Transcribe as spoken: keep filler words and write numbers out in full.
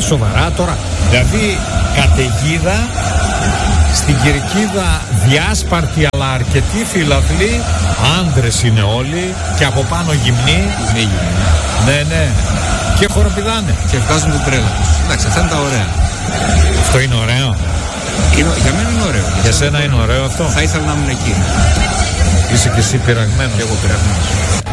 σοβαρά τώρα. Δηλαδή καταιγίδα στην Κυρκίδα, διάσπαρτη αλλά αρκετοί φιλαθλοί, άντρες είναι όλοι και από πάνω γυμνοί. Είναι γυμνοί. Ναι, ναι. Και χοροπηδάνε. Και βγάζουν την τρέλα τους. Εντάξει, αυτά είναι τα ωραία. Αυτό είναι ωραίο. Είναι, για μένα είναι ωραίο. Για, για σένα είναι ωραίο αυτό. Θα ήθελα να ήμουν εκεί. Είσαι και εσύ πειραγμένος. Και εγώ πειραγμένος.